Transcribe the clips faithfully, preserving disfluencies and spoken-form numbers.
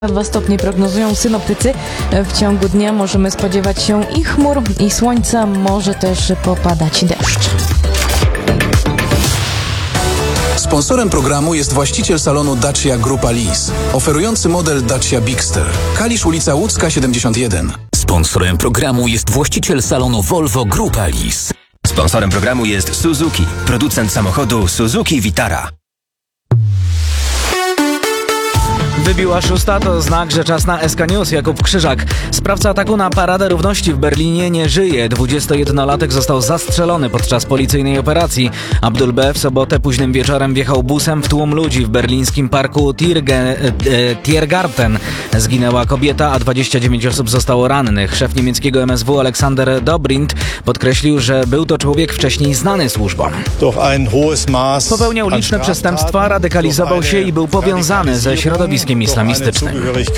Dwa stopnie prognozują synoptycy. W ciągu dnia możemy spodziewać się i chmur, i słońca, może też popadać deszcz. Sponsorem programu jest właściciel salonu Dacia Grupa Lease, oferujący model Dacia Bigster. Kalisz, ulica Łódzka siedemdziesiąt jeden. Sponsorem programu jest właściciel salonu Volvo Grupa Lease. Sponsorem programu jest Suzuki, producent samochodu Suzuki Vitara. Wybiła szósta, to znak, że czas na S K News. Jakub Krzyżak. Sprawca ataku na Paradę Równości w Berlinie nie żyje. dwudziestojednotlatek został zastrzelony podczas policyjnej operacji. Abdul B. w sobotę późnym wieczorem wjechał busem w tłum ludzi w berlińskim parku Tierge, e, Tiergarten. Zginęła kobieta, a dwadzieścia dziewięć osób zostało rannych. Szef niemieckiego M S W Aleksander Dobrindt podkreślił, że był to człowiek wcześniej znany służbom. Popełniał liczne przestępstwa, radykalizował się i był powiązany ze środowiskiem islamistycznym.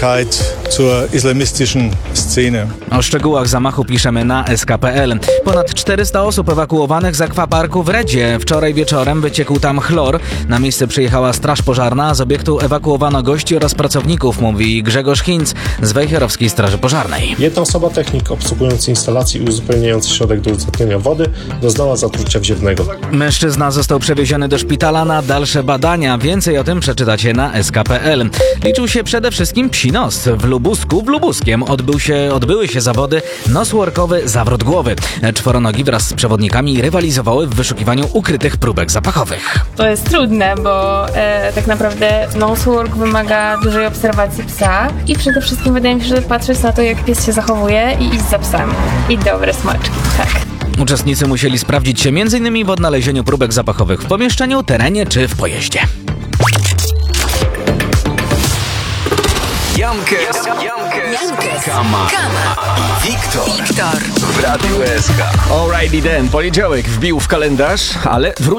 O szczegółach zamachu piszemy na S K kropka P L. Ponad czterysta osób ewakuowanych z akwaparku w Redzie. Wczoraj wieczorem wyciekł tam chlor. Na miejsce przyjechała straż pożarna, a z obiektu ewakuowano gości oraz pracowników, mówi Grzegorz Hinz z Wejherowskiej Straży Pożarnej. Jedna osoba, technik obsługujący instalacji i uzupełniający środek do uzdatniania wody, doznała zatrucia wziewnego. Mężczyzna został przewieziony do szpitala na dalsze badania. Więcej o tym przeczytacie na S K kropka P L. Liczył się przede wszystkim psi nos. W Lubusku, w Lubuskiem odbył się, odbyły się zawody nosworkowy zawrót głowy. Czworonogi wraz z przewodnikami rywalizowały w wyszukiwaniu ukrytych próbek zapachowych. To jest trudne, bo e, tak naprawdę nosework wymaga dużej obserwacji psa i przede wszystkim wydaje mi się, że patrzeć na to, jak pies się zachowuje i iść za psem. I dobre smaczki, tak. Uczestnicy musieli sprawdzić się między innymi w odnalezieniu próbek zapachowych w pomieszczeniu, terenie czy w pojeździe. Jankes, Jankes, Kama i Wiktor, Wiktor w Radiu S K. Alrighty then, poniedziałek wbił w kalendarz, ale wrócił.